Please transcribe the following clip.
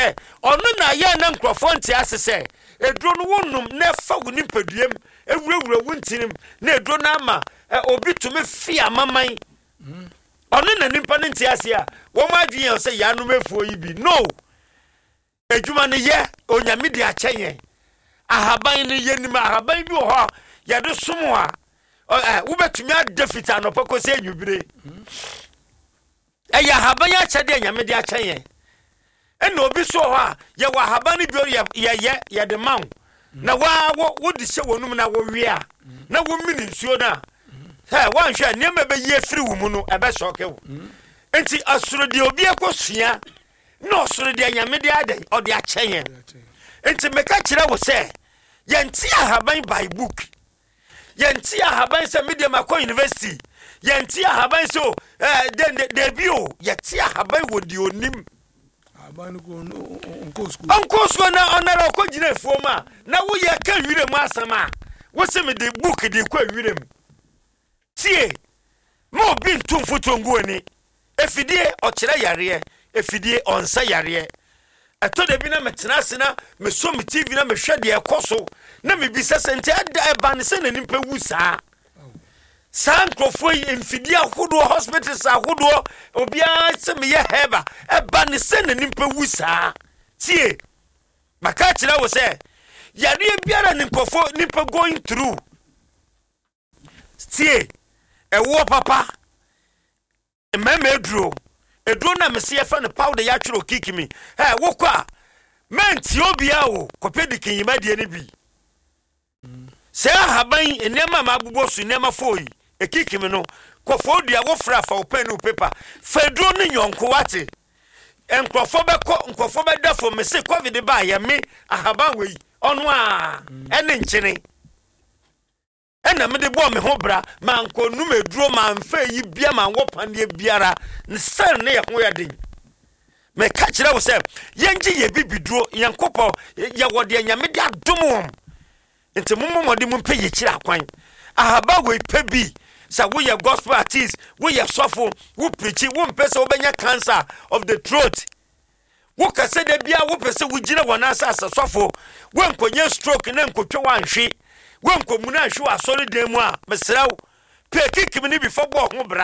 ono na ye na nkrofo nti asese eduro no wonum na fa woni paduam ewurawura wontinim na eduro na ama obi tumi fia maman ono na nimpa nti ase a wo ma adwen se ya no mefuo yi bi no ejuma ne ye onyame de akyenye ahaban ne ye nim ahaban bi ho ya de somo a wo betumi adefita no pako se enwubire eya ahaban ya kyede nyame de akyenye eno obi so ho a ye wa ahaban bi ye de man na wo de hye wonum na wo wi a na wo mini nsuo na wan hwe niam be ye firi wo mu no ebe shoke wo enti asuro de obi ekosua no asuro de nyame de aden o de akyenye enti meka kire wo se yenti ahaban by book yenti ahaban se medium akọ university yenti ahaban so de bio yenti ahaban wo di onim ahaban go onko school na onara ko gina fuoma na wo ye ka wire mu asama wo se me de book de kwa wire mu tie mo bi ntum fotongu ani efidie o kire yare efidie onsa yare eto de bi na metena sena me so me TV na me hwede ekoso na me bi sesente ada eba ne se na nimpa wusa sankrofo enfidie ahodo hospitals ahodo obia se me ye heba eba ne se na nimpa wusa tie maka kire wo se yare biara nimpa going through tie ewo papa ememe edro na mese ye fa ne powder ya twiro kikimi wokwa menti obia wo kopedi kinyima die ne bi se ahaban enema mabubo su enema foi ekikimi no kofo dua wo frafa wo pen paper fedro ne nyonko wate enkrofo be dafo mese covid ba ya me ahaban we ono a ene nkyene ena me de bo me ho bra man ko num eduro man fa yi bia man wo pande biara ne sen ne ye ho ya den me ka kire wo se yengi ye bibiduro yankopo ye wode anyame de adomom enti mummode mu pe ye kire akwan ahaba we pe bi sa wo ye gospel artist wo ye sofo wo preach wo mpese wo benya cancer of the throat wo kase de bia wo pese wo gina wona asasa sofo wo nkonye stroke na nkotwe wanhwe wonko muna hwe asori dem a mesraw pe kikim ni bi fo bo ho bra